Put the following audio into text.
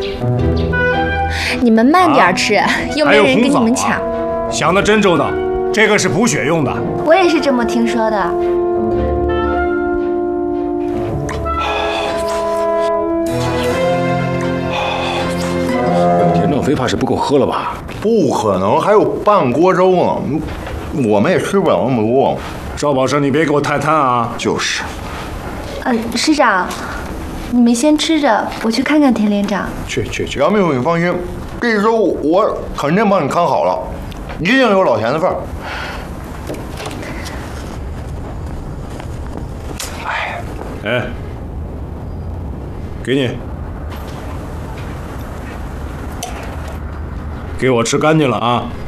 你们慢点吃，又没人跟你们抢。 想得真周到，这个是补血用的。 我也是这么听说的。 田正飞怕是不够喝了吧？ 不可能，还有半锅粥呢，我们也吃不了那么多。 赵宝生，你别给我太贪啊！ 就是。 师长，你们先吃着，我去看看田连长。 去。杨秘书，你放心，这粥我肯定帮你看好了，一定有老田的份儿。 哎，给你，给我吃干净了啊！